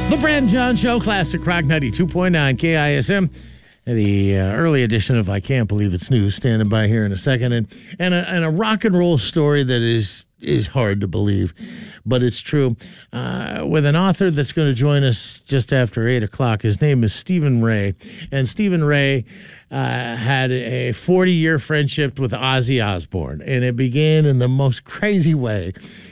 The Brad John Show, Classic Rock 92.9 KISM. The early edition of I Can't Believe It's News, standing by here in a second. And a rock and roll story that is hard to believe, but it's true. With an author that's going to join us just after 8 o'clock. His name is Stephen Ray. And Stephen Ray had a 40-year friendship with Ozzy Osbourne. And it began in the most crazy way.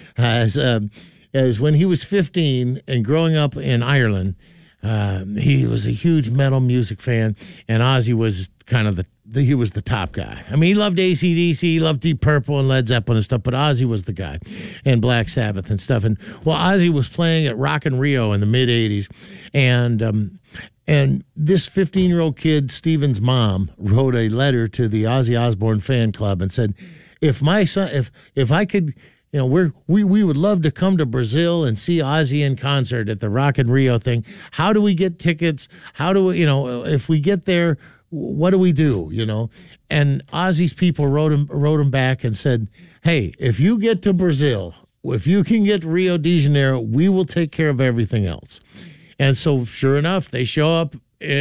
As when he was 15 and growing up in Ireland, he was a huge metal music fan, and Ozzy was kind of he was the top guy. I mean, he loved AC/DC, he loved Deep Purple and Led Zeppelin and stuff, but Ozzy was the guy, and Black Sabbath and stuff. And well, Ozzy was playing at Rock in Rio in the mid '80s, and this 15-year-old kid, Stephen's mom, wrote a letter to the Ozzy Osbourne fan club and said, "If my son, if I could." You know, we would love to come to Brazil and see Ozzy in concert at the Rock in Rio thing. How do we get tickets? How do we, if we get there, what do we do? And Ozzy's people wrote him back and said, "Hey, if you get to Brazil, if you can get Rio de Janeiro, we will take care of everything else." And so, sure enough, they show up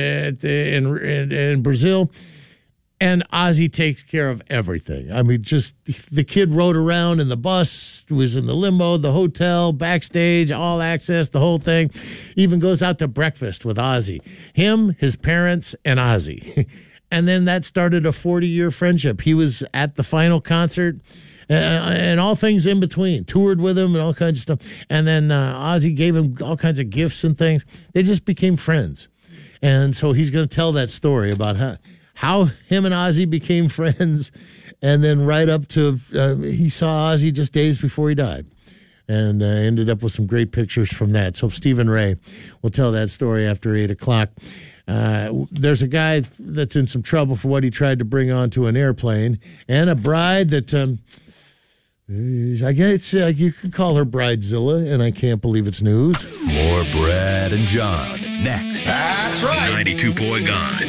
in Brazil. And Ozzy takes care of everything. I mean, just the kid rode around in the bus, was in the limo, the hotel, backstage, all access, the whole thing. Even goes out to breakfast with Ozzy. Him, his parents, and Ozzy. And then that started a 40-year friendship. He was at the final concert and all things in between. Toured with him and all kinds of stuff. And then Ozzy gave him all kinds of gifts and things. They just became friends. And so he's going to tell that story about how him and Ozzy became friends, and then right up to he saw Ozzy just days before he died, and ended up with some great pictures from that. So Stephen Ray will tell that story after 8 o'clock. There's a guy that's in some trouble for what he tried to bring onto an airplane, and a bride that I guess you could call her Bridezilla, and I can't believe it's news. More Brad and John next. That's right. 92.9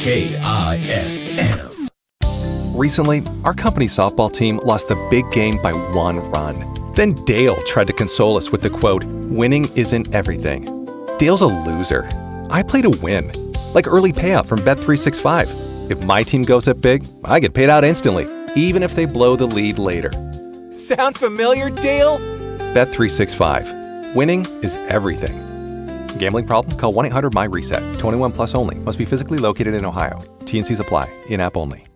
KISM. Recently, our company softball team lost the big game by 1 run. Then Dale tried to console us with the quote, "Winning isn't everything." Dale's a loser. I play to win. Like early payout from Bet365. If my team goes up big, I get paid out instantly, even if they blow the lead later. Sound familiar, Dale? Bet365. Winning is everything. Gambling problem? Call 1-800-MY-RESET. 21 plus only. Must be physically located in Ohio. T&Cs apply. In-app only.